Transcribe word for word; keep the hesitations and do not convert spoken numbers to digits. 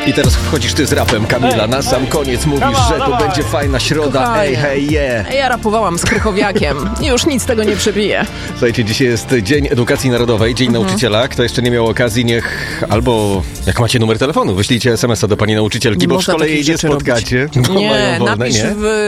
I teraz wchodzisz ty z rapem, Kamila. Na sam koniec mówisz, że to będzie fajna środa. Kochanie. Ej, hej, yeah. Ja rapowałam z Krychowiakiem. Już nic tego nie przebije. Słuchajcie, dzisiaj jest Dzień Edukacji Narodowej, Dzień mhm. Nauczyciela. Kto jeszcze nie miał okazji, niech albo jak macie numer telefonu, wyślijcie es em es a do pani nauczycielki, Nie bo w można szkole jej takich nie rzeczy spotkacie. Bo Nie, mają wolne, napisz nie? w